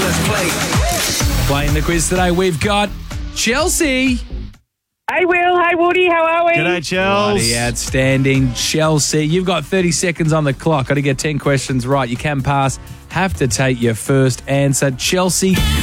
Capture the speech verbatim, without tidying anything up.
let's play. Playing the quiz today, we've got Chelsea. Hi, Will. Hi, Woody. How are we? G'day, Chels. Bloody outstanding, Chelsea. You've got thirty seconds on the clock. Got to get ten questions right. You can pass. Have to take your first answer. Chelsea,